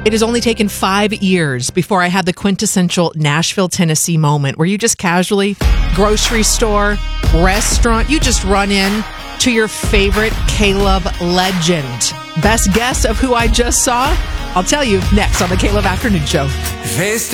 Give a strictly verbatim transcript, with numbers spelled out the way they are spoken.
It has only taken five years before I had the quintessential Nashville, Tennessee moment where you just casually, grocery store, restaurant, you just run in to your favorite K-Love legend. Best guess of who I just saw? I'll tell you next on the K-Love Afternoon Show. Face